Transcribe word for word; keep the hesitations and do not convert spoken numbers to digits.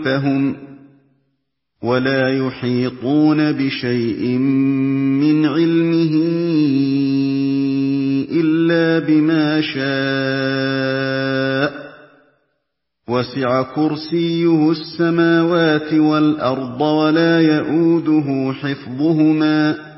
فهم ولا يحيطون بشيء من علمه إلا بما شاء وسع كرسيه السماوات والأرض ولا يئوده حفظهما